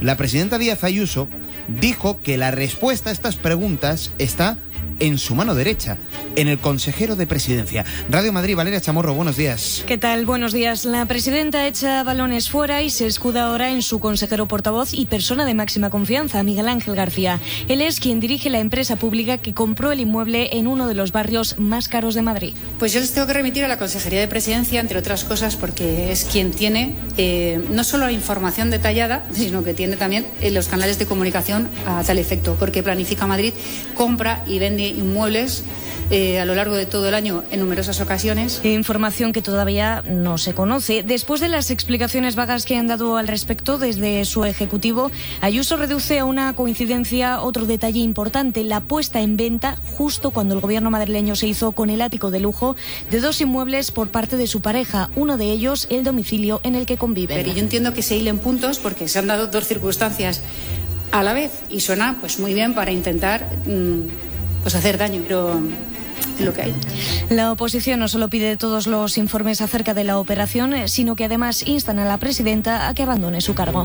la presidenta Díaz Ayuso dijo que la respuesta a estas preguntas está en su mano derecha, en el consejero de Presidencia. Radio Madrid, Valeria Chamorro, buenos días. ¿Qué tal? Buenos días. La presidenta echa balones fuera y se escuda ahora en su consejero portavoz y persona de máxima confianza, Miguel Ángel García. Él es quien dirige la empresa pública que compró el inmueble en uno de los barrios más caros de Madrid. Pues yo les tengo que remitir a la Consejería de Presidencia, entre otras cosas, porque es quien tiene no solo la información detallada, sino que tiene también los canales de comunicación a tal efecto, porque Planifica Madrid compra y vende inmuebles a lo largo de todo el año en numerosas ocasiones. Información que todavía no se conoce. Después de las explicaciones vagas que han dado al respecto desde su ejecutivo, Ayuso reduce a una coincidencia otro detalle importante: la puesta en venta justo cuando el gobierno madrileño se hizo con el ático de lujo de 2 inmuebles por parte de su pareja, uno de ellos el domicilio en el que conviven. Pero yo entiendo que se hilen puntos porque se han dado 2 circunstancias a la vez y suena pues muy bien para intentar pues hacer daño, pero es lo que hay. La oposición no solo pide todos los informes acerca de la operación, sino que además instan a la presidenta a que abandone su cargo.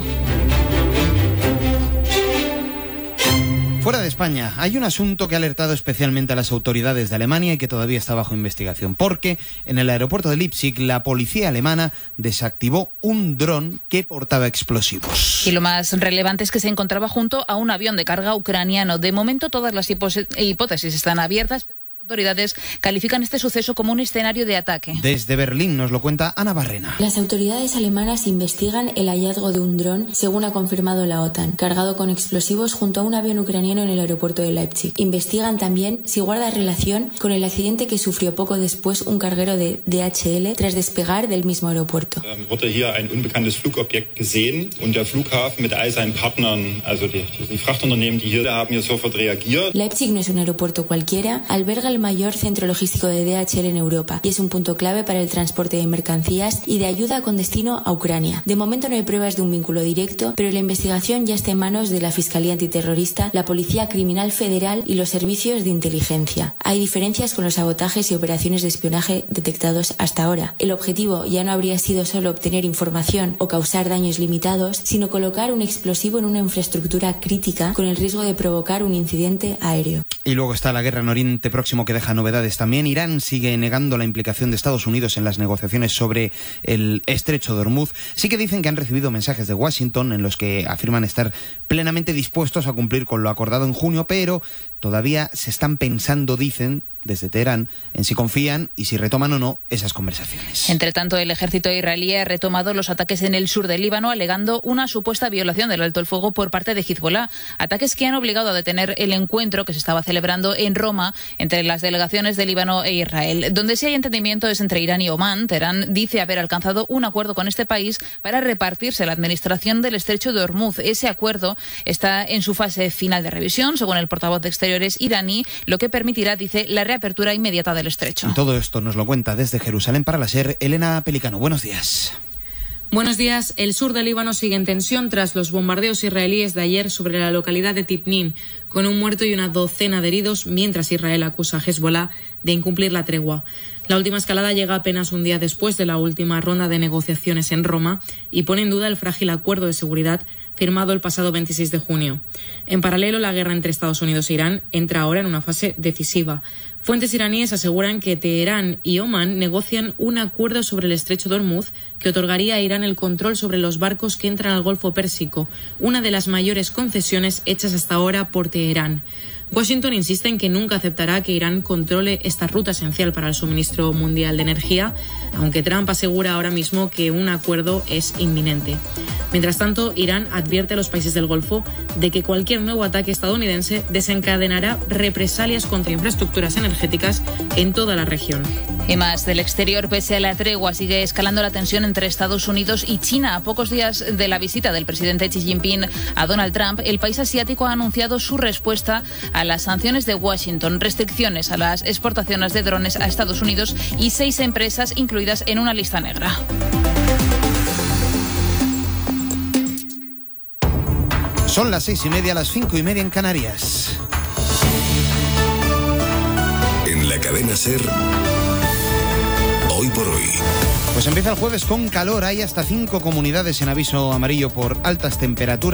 Fuera de España, hay un asunto que ha alertado especialmente a las autoridades de Alemania y que todavía está bajo investigación, porque en el aeropuerto de Leipzig la policía alemana desactivó un dron que portaba explosivos. Y lo más relevante es que se encontraba junto a un avión de carga ucraniano. De momento todas las hipótesis están abiertas. Las autoridades califican este suceso como un escenario de ataque. Desde Berlín nos lo cuenta Ana Barrena. Las autoridades alemanas investigan el hallazgo de un dron, según ha confirmado la OTAN, cargado con explosivos junto a un avión ucraniano en el aeropuerto de Leipzig. Investigan también si guarda relación con el accidente que sufrió poco después un carguero de DHL tras despegar del mismo aeropuerto. Wurde hier ein unbekanntes Flugobjekt gesehen und der Flughafen mit all seinen Partnern, also die Frachtunternehmen, die hier haben, hier sofort reagiert. Leipzig no es un aeropuerto cualquiera, alberga el mayor centro logístico de DHL en Europa y es un punto clave para el transporte de mercancías y de ayuda con destino a Ucrania. De momento no hay pruebas de un vínculo directo, pero la investigación ya está en manos de la Fiscalía Antiterrorista, la Policía Criminal Federal y los servicios de inteligencia. Hay diferencias con los sabotajes y operaciones de espionaje detectados hasta ahora. El objetivo ya no habría sido solo obtener información o causar daños limitados, sino colocar un explosivo en una infraestructura crítica con el riesgo de provocar un incidente aéreo. Y luego está la guerra en Oriente Próximo, que deja novedades también. Irán sigue negando la implicación de Estados Unidos en las negociaciones sobre el estrecho de Hormuz. Sí que dicen que han recibido mensajes de Washington en los que afirman estar plenamente dispuestos a cumplir con lo acordado en junio, pero todavía se están pensando, dicen, desde Teherán, en si confían y si retoman o no esas conversaciones. Entre tanto, el ejército israelí ha retomado los ataques en el sur del Líbano, alegando una supuesta violación del alto el fuego por parte de Hezbollah. Ataques que han obligado a detener el encuentro que se estaba celebrando en Roma entre las delegaciones de Líbano e Israel. Donde sí hay entendimiento es entre Irán y Omán. Teherán dice haber alcanzado un acuerdo con este país para repartirse la administración del estrecho de Hormuz. Ese acuerdo está en su fase final de revisión, según el portavoz de Exteriores iraní, lo que permitirá, dice, la reapertura inmediata del estrecho. Y todo esto nos lo cuenta desde Jerusalén para la SER, Elena Pelicano. Buenos días. Buenos días. El sur del Líbano sigue en tensión tras los bombardeos israelíes de ayer sobre la localidad de Tipnin, con un muerto y una docena de heridos, mientras Israel acusa a Hezbollah de incumplir la tregua. La última escalada llega apenas un día después de la última ronda de negociaciones en Roma y pone en duda el frágil acuerdo de seguridad firmado el pasado 26 de junio. En paralelo, la guerra entre Estados Unidos e Irán entra ahora en una fase decisiva. Fuentes iraníes aseguran que Teherán y Omán negocian un acuerdo sobre el estrecho de Hormuz que otorgaría a Irán el control sobre los barcos que entran al Golfo Pérsico, una de las mayores concesiones hechas hasta ahora por Teherán. Washington insiste en que nunca aceptará que Irán controle esta ruta esencial para el suministro mundial de energía, aunque Trump asegura ahora mismo que un acuerdo es inminente. Mientras tanto, Irán advierte a los países del Golfo de que cualquier nuevo ataque estadounidense desencadenará represalias contra infraestructuras energéticas en toda la región. Y más del exterior, pese a la tregua, sigue escalando la tensión entre Estados Unidos y China. A pocos días de la visita del presidente Xi Jinping a Donald Trump, el país asiático ha anunciado su respuesta a las sanciones de Washington, restricciones a las exportaciones de drones a Estados Unidos y 6 empresas incluidas en una lista negra. Son las 6:30, las 5:30 en Canarias. En la cadena SER, Hoy por Hoy. Pues empieza el jueves con calor. Hay hasta 5 comunidades en aviso amarillo por altas temperaturas.